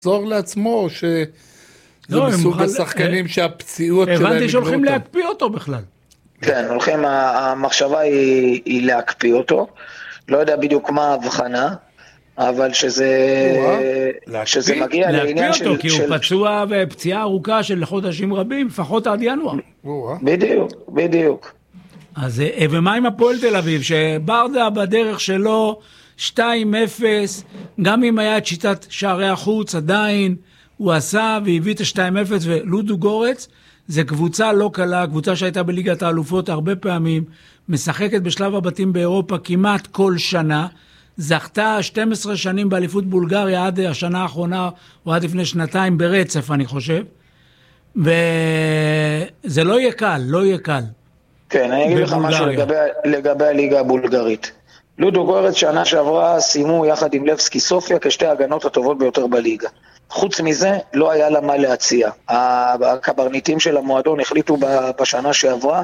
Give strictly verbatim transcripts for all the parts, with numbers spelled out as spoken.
לחזור לעצמו, שזה לא, מסוג השחקנים שהפציעות שלהם... הבנתי שהולכים להקפיא אותו בכלל. כן, הולכים, המחשבה היא, היא להקפיא אותו, לא יודע בדיוק מה ההבחנה, אבל שזה, שזה מגיע לעניין של... להקפיא אותו, כי הוא פצוע ופציעה ארוכה של חודשים רבים, לפחות עד ינואר. בדיוק, בדיוק. אז, ומה עם הפועל תל אביב, שברדה בדרך שלו שתיים אפס, גם אם היה את שיטת שערי החוץ, עדיין הוא עשה והביא את ה-שתיים אפס, ולודו גורץ, זה קבוצה לא קלה, קבוצה שהייתה בליגת האלופות הרבה פעמים, משחקת בשלב הבתים באירופה כמעט כל שנה, זכתה שתים עשרה שנים באליפות בולגריה עד השנה האחרונה, או עד לפני שנתיים ברצף, אני חושב. וזה לא יהיה קל, לא יהיה קל. כן, אני אגיד לך משהו לגבי, לגבי הליגה הבולגרית. לודו גורץ שנה שעברה סיימו יחד עם לבסקי סופיה כשתי ההגנות הטובות ביותר בליגה. חוץ מזה, לא היה לה מה להציע. הקברניטים של המועדון החליטו בשנה שעברה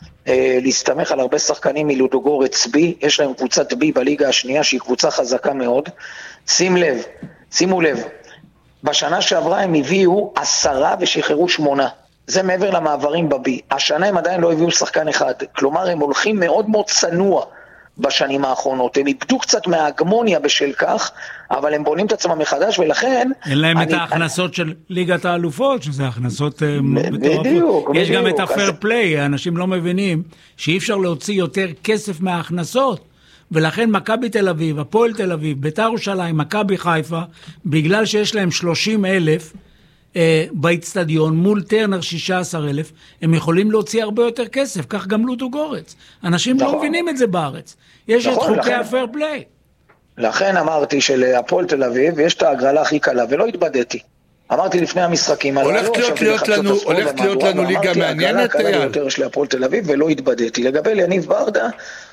להסתמך על הרבה שחקנים מלודו גורץ בי, יש להם קבוצת בי בליגה השנייה שהיא קבוצה חזקה מאוד. שים לב, שימו לב, בשנה שעברה הם הביאו עשרה ושחררו שמונה. זה מעבר למעברים בבי. השנה הם עדיין לא הביאו שחקן אחד, כלומר הם הולכים מאוד מאוד צנוע בשנים האחרונות. הם איבדו קצת מההגמוניה בשל כך, אבל הם בונים את עצמם מחדש, ולכן... אין להם אני, את ההכנסות אני... של ליגת האלופות, שזה הכנסות מטורפות. בדיוק, יש בדיוק. גם את הפייר פליי, אנשים לא מבינים שאי אפשר להוציא יותר כסף מההכנסות, ולכן מכבי תל אביב, הפועל תל אביב, בית"ר ירושלים, מכבי חיפה, בגלל שיש להם שלושים אלף, באצטדיון מול טרנר שישה עשר אלף, הם יכולים להוציא הרבה יותר כסף, כך גם לודו גורץ. אנשים לא מבינים את זה בארץ. יש את חוקי הפייר פליי. לכן אמרתי שלהפועל תל אביב יש את ההגרלה הכי קלה, ולא התבדתי. אמרתי לפני המשחקים, הולכת להיות לנו, הולכת להיות לנו ליגה מעניינת, הגרלה קלה יותר של הפועל תל אביב, ולא התבדתי. לגבי יניב ברדה,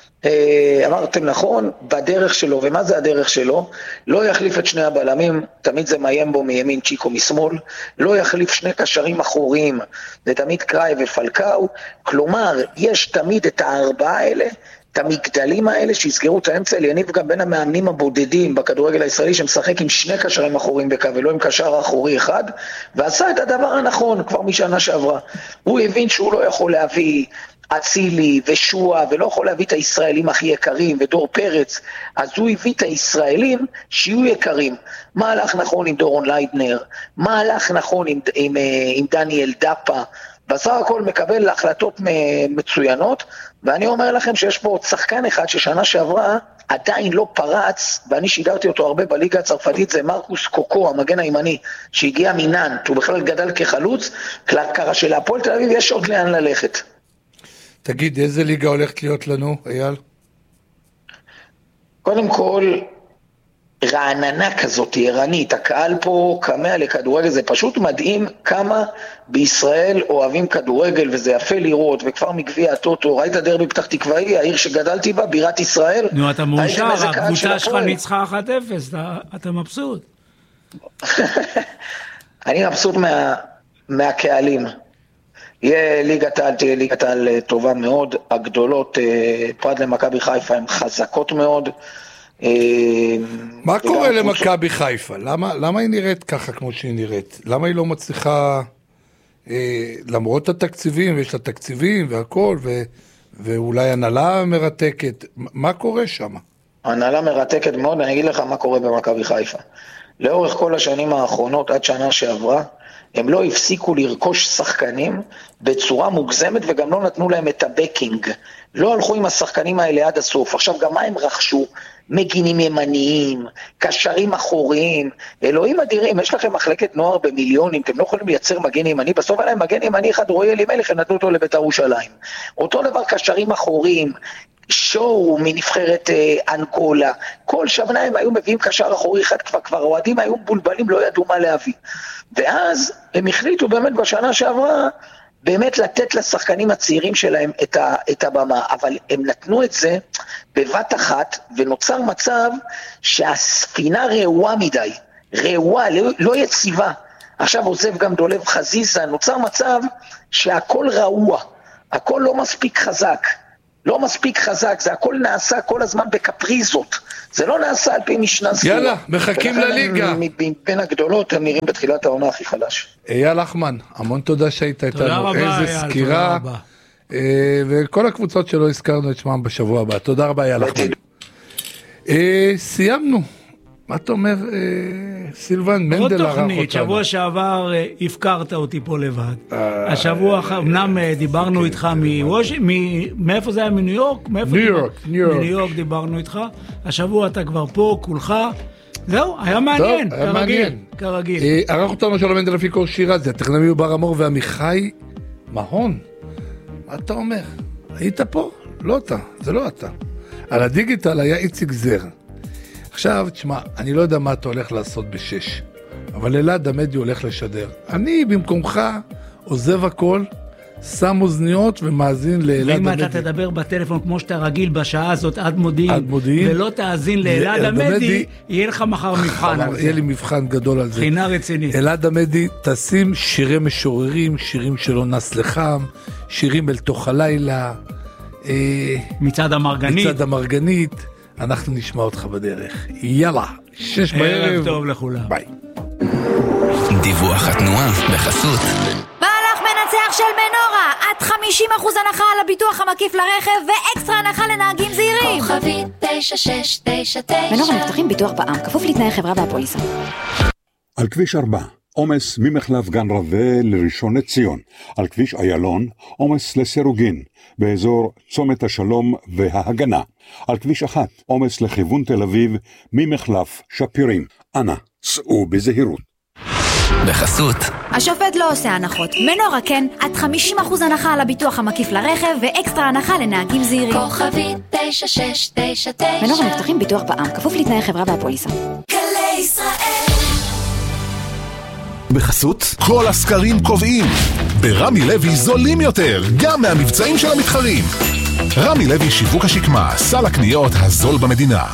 אמרתם נכון, בדרך שלו, ומה זה הדרך שלו? לא יחליף את שני הבלמים, תמיד זה מיימבו מימין, צ'יקו משמאל, לא יחליף שני קשרים אחוריים, זה תמיד קראי ופלקאו, כלומר, יש תמיד את הארבעה האלה, את המגדלים האלה שיסגרו את האמצע. יניב גם בין המאמנים הבודדים בכדורגל הישראלי שמשחק עם שני קשרים אחוריים בקו ולא עם קשר אחורי אחד, ועשה את הדבר הנכון כבר משנה שעברה. הוא הבין שהוא לא יכול להביא אצילי ושועה, ולא יכול להביא את הישראלים הכי יקרים, ודור פרץ, אז הוא הביא את הישראלים שיהיו יקרים. מה הלך נכון עם דורון ליידנר? מה הלך נכון עם, עם, עם דניאל דאפה? בסך הכל מקבל החלטות מצוינות, ואני אומר לכם שיש פה עוד שחקן אחד ששנה שעברה עדיין לא פרץ, ואני שידרתי אותו הרבה בליגה הצרפתית, זה מרקוס קוקו, המגן הימני, שהגיע מנאנט, הוא בכלל גדל כחלוץ, ככה שלהפועל תל אביב יש עוד לאן ללכת. תגיד, איזה ליגה הולכת להיות לנו, אייל? קודם כל, רעננה כזאת, ערנית, הקהל פה קמה לכדורגל, זה פשוט מדהים כמה בישראל אוהבים כדורגל, וזה יפה לראות, וכבר מגביע הטוטו, ראית דרבי פתח תקוואי, העיר שגדלתי בה, בירת ישראל. נו, אתה מאושר, הקבוצה שלך ניצחה אחת אפס, אתה, אתה מבסוט. אני מבסוט מה, מהקהלים. יהיה ליגת העל, תהיה ליגת העל טובה מאוד, הגדולות, פרט למכבי חיפה, הן חזקות מאוד. מה קורה למכבי חיפה? למה, למה היא נראית ככה כמו שהיא נראית? למה היא לא מצליחה, אה, למרות התקציבים, ויש לה תקציבים והכל, ו, ואולי הנהלה מרתקת, מה קורה שם? הנהלה מרתקת מאוד, אני אגיד לך מה קורה במכבי חיפה. לאורך כל השנים האחרונות, עד שנה שעברה, הם לא הפסיקו לרכוש שחקנים בצורה מוגזמת, וגם לא נתנו להם את הבקינג. לא הלכו עם השחקנים האלה עד הסוף. עכשיו, גם מה הם רכשו? מגינים ימניים, קשרים אחוריים, אלוהים אדירים, יש לכם מחלקת נוער במיליונים, אתם לא יכולים לייצר מגן ימני, בסוף עליהם מגן ימני אחד, רועי אלימלך, הם נתנו אותו לבית"ר ירושלים. אותו דבר קשרים אחוריים, שואו מנבחרת אה, אנגולה, כל שבניים היו מביאים קשר אחורי אחד, כבר, כבר אוהדים היו בולבלים, לא ידעו מה להביא. ואז הם החליטו באמת בשנה שעברה, באמת לתת לשחקנים הצעירים שלהם את, ה, את הבמה, אבל הם נתנו את זה בבת אחת, ונוצר מצב שהספינה רעועה מדי, רעועה, לא, לא יציבה. עכשיו עוזב גם דולב חזיזה, נוצר מצב שהכל רעוע, הכל לא מספיק חזק. לא מספיק חזק, זה הכל נעשה כל הזמן בקפריזות, זה לא נעשה על פי משנה סדורה. יאללה, מחכים לליגה. בין הגדולות הם נראים בתחילת העונה הכי חלש. אייל לחמן, המון תודה שהיית איתנו. תודה רבה, איזה סקירה. וכל הקבוצות שלא הזכרנו את שמם בשבוע הבא. תודה רבה, אייל לחמן. סיימנו. מה אתה אומר, סילבן, מנדל ערך אותנו? עוד תוכנית, שבוע שעבר הפקרת אותי פה לבד. השבוע, אמנם דיברנו איתך מאיפה זה היה? מניו יורק? ניו יורק. מניו יורק דיברנו איתך. השבוע אתה כבר פה, כולך. זהו, היה מעניין, כרגיל. כרגיל. ערך אותנו שלום מנדל אפיקור שירז, הטכנאי בר אמור ועמיחי מהון. מה אתה אומר? היית פה? לא אתה, זה לא אתה. על הדיגיטל היה איציק זר. עכשיו, תשמע, אני לא יודע מה אתה הולך לעשות בשש, אבל אלעד עמדי הולך לשדר. אני במקומך עוזב הכל, שם אוזניות ומאזין לאלעד עמדי. ואם אתה תדבר בטלפון כמו שאתה רגיל בשעה הזאת עד מודיעין, עד מודיעין ולא תאזין לאלעד עמדי, יהיה לך מחר מבחן על זה. יהיה לי מבחן גדול על זה. בחינה רצינית. אלעד עמדי, תשים שירי משוררים, שירים שלא נס לחם, שירים אל תוך הלילה. מצד המרגנית. מצד המרגנית. אנחנו נשמע אותך בדרך. יאללה, שש בערב. ערב טוב לכולם. ביי. דיווח התנועה בחסות. מהלך מנצח של מנורה, עד חמישים אחוז הנחה על הביטוח המקיף לרכב ואקסטרה הנחה לנהגים זהירים. כוכבית תשע שש תשע תשע. מנורה מבטחים ביטוח בע"מ, כפוף לתנאי חברה והפוליסה. על כביש ארבע, עומס ממחלף גן רווה לראשון לציון. על כביש איילון, עומס לסירוגין, באזור צומת השלום וההגנה. על כביש אחת, עומס לכיוון תל אביב, ממחלף שפירים. אנא, סעו בזהירות. בחסות. השופט לא עושה הנחות. מנורה כן, עד חמישים אחוז הנחה על הביטוח המקיף לרכב ואקסטרה הנחה לנהגים זהירים. כוכבית תשע שש תשע תשע. מנורה מבטחים ביטוח בע"מ, כפוף לתנאי חברה והפוליסה. גלי ישראל. בחסות, כל הסקרים קובעים. ברמי לוי זולים יותר, גם מהמבצעים של המתחרים. רמי לוי שיווק השקמה, סל הקניות הזול במדינה.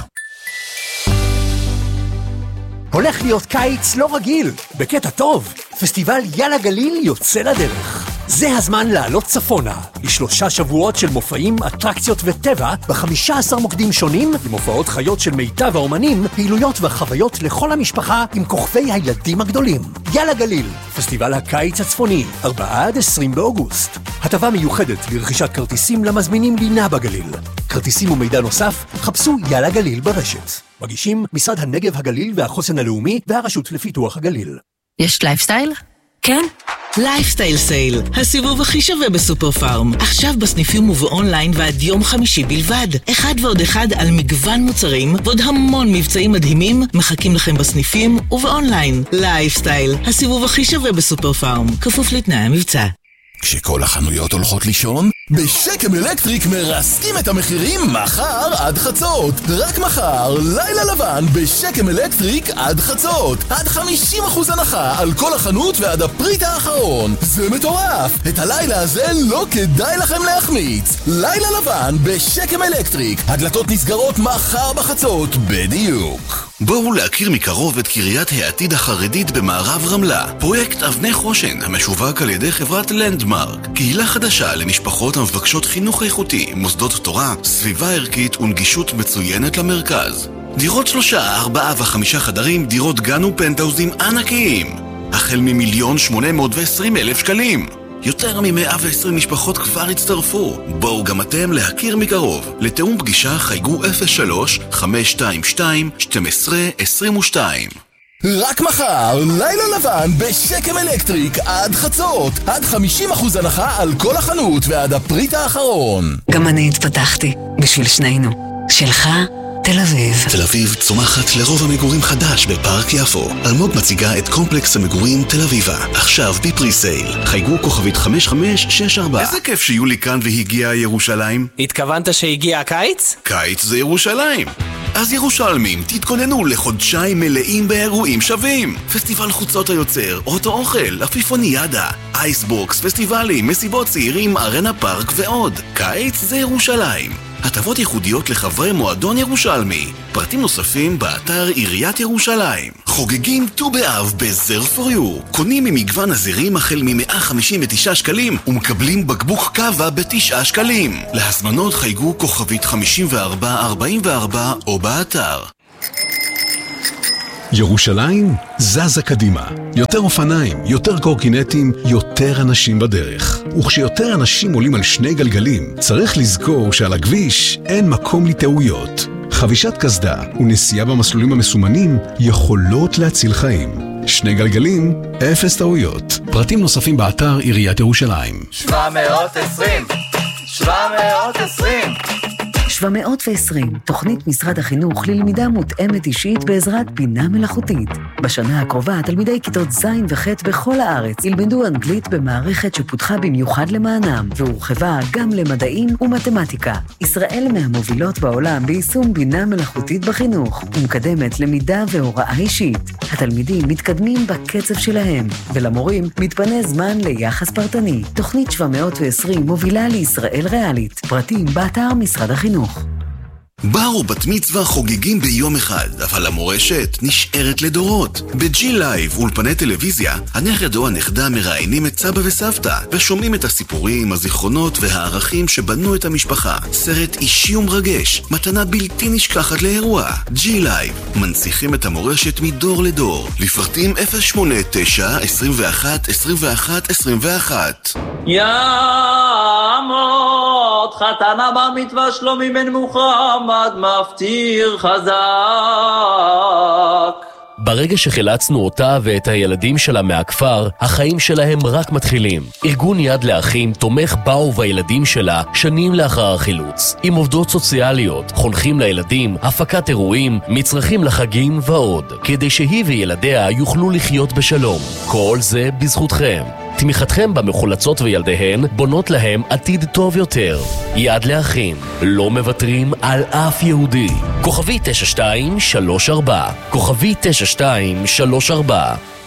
הולך להיות קיץ לא רגיל, בקטע טוב. פסטיבל יאללה גליל יוצא לדרך. זה הזמן לעלות צפונה, לשלושה שבועות של מופעים, אטרקציות וטבע, ב-חמישה עשר מוקדים שונים, עם הופעות חיות של מיטב האומנים, פעילויות וחוויות לכל המשפחה עם כוכבי הילדים הגדולים. יאללה גליל, פסטיבל הקיץ הצפוני, ארבעה עד עשרים באוגוסט. הטבה מיוחדת לרכישת כרטיסים למזמינים לינה בגליל. כרטיסים ומידע נוסף, חפשו יאללה גליל ברשת. מגישים משרד הנגב הגליל והחוסן הלאומי והרשות לפיתוח הגליל. יש לייפסטייל? כן? לייפסטייל סייל, הסיבוב הכי שווה בסופר פארם. עכשיו בסניפים ובאונליין ועד יום חמישי בלבד. אחד ועוד אחד על מגוון מוצרים ועוד המון מבצעים מדהימים מחכים לכם בסניפים ובאונליין. לייפסטייל, הסיבוב הכי שווה בסופר פארם. כפוף לתנאי המבצע. כשכל החנויות הולכות לישון, בשקם אלקטריק מרסקים את המחירים מחר עד חצות. רק מחר, לילה לבן בשקם אלקטריק עד חצות. עד חמישים אחוז הנחה על כל החנות ועד הפריט האחרון. זה מטורף! את הלילה הזה לא כדאי לכם להחמיץ. לילה לבן בשקם אלקטריק. הדלתות נסגרות מחר בחצות בדיוק. בואו להכיר מקרוב את קריית העתיד החרדית במערב רמלה. פרויקט אבני חושן המשווק על ידי חברת לנדמרק. קהילה חדשה למשפחות המבקשות חינוך איכותי, מוסדות תורה, סביבה ערכית ונגישות מצוינת למרכז. דירות שלושה, ארבעה וחמישה חדרים, דירות גן ופנטאוזים ענקיים. החל ממיליון שמונה מאות ועשרים אלף שקלים. יותר מ-מאה ועשרים משפחות כבר הצטרפו. בואו גם אתם להכיר מקרוב. לתאום פגישה חייגו אפס שלוש חמש שתיים שתיים שתים עשרה עשרים ושתיים. רק מחר, לילה לבן בשקם אלקטריק עד חצות. עד חמישים אחוז הנחה על כל החנות ועד הפריט האחרון. גם אני התפתחתי בשביל שנינו. שלך תל אביב. תל אביב צומחת לרוב המגורים חדש בפארק יפו. אלמוג מציגה את קומפלקס המגורים תל אביבה. עכשיו בפרי סייל. חייגו כוכבית חמש חמש שש ארבע. איזה כיף שיולי כאן והגיעה ירושלים. התכוונת שהגיע הקיץ? קיץ זה ירושלים. אז ירושלמים, תתכוננו לחודשיים מלאים באירועים שווים. פסטיבל חוצות היוצר, אוטו אוכל, אפיפוניאדה, אייסבוקס, פסטיבלים, מסיבות צעירים, ארנה פארק ועוד. קיץ זה ירושלים. הטבות ייחודיות לחברי מועדון ירושלמי. פרטים נוספים באתר עיריית ירושלים. חוגגים ט"ו באב בזר פור יו. קונים ממגוון הזירים החל מ-מאה חמישים ותשעה שקלים ומקבלים בקבוק קווה בתשעה שקלים. להזמנות חייגו כוכבית חמישים וארבע ארבעים וארבע או באתר. ירושלים זזה קדימה. יותר אופניים, יותר קורקינטים, יותר אנשים בדרך. וכשיותר אנשים עולים על שני גלגלים, צריך לזכור שעל הכביש אין מקום לטעויות. חבישת קסדה ונסיעה במסלולים המסומנים יכולות להציל חיים. שני גלגלים, אפס טעויות. פרטים נוספים באתר עיריית ירושלים. שבע מאות ועשרים שבע מאות ועשרים שבע מאות ועשרים, תוכנית משרד החינוך ללמידה מותאמת אישית בעזרת בינה מלאכותית. בשנה הקרובה, תלמידי כיתות ז' וח' בכל הארץ ילמדו אנגלית במערכת שפותחה במיוחד למענם, והורחבה גם למדעים ומתמטיקה. ישראל מהמובילות בעולם ביישום בינה מלאכותית בחינוך, ומקדמת למידה והוראה אישית. התלמידים מתקדמים בקצב שלהם, ולמורים מתפנה זמן ליחס פרטני. תוכנית שבע מאות ועשרים מובילה לישראל ריאלית. פרטים באתר משרד החינוך. בר ובת מצווה חוגגים ביום אחד, אבל המורשת נשארת לדורות. בג'י לייב אולפני טלוויזיה, הנכד או הנכדה מראיינים את סבא וסבתא, ושומעים את הסיפורים, הזיכרונות והערכים שבנו את המשפחה. סרט אישי ומרגש, מתנה בלתי נשכחת לאירוע. ג'י לייב, מנציחים את המורשת מדור לדור. לפרטים אפס שמונה תשע עשרים ואחת עשרים ואחת עשרים ואחת. יעמוד חתנה במצווה שלומי בן מוחמד מפטיר חזק. ברגע שחילצנו אותה ואת הילדים שלה מהכפר, החיים שלהם רק מתחילים. ארגון יד לאחים תומך בה ובילדים שלה שנים לאחר החילוץ. עם עובדות סוציאליות, חונכים לילדים, הפקת אירועים, מצרכים לחגים ועוד. כדי שהיא וילדיה יוכלו לחיות בשלום. כל זה בזכותכם. תמיכתכם במחולצות וילדיהן בונות להם עתיד טוב יותר. יד לאחים, לא מוותרים על אף יהודי. כוכבי תשע שתיים שלוש ארבע, כוכבי תשע שתיים שלוש ארבע.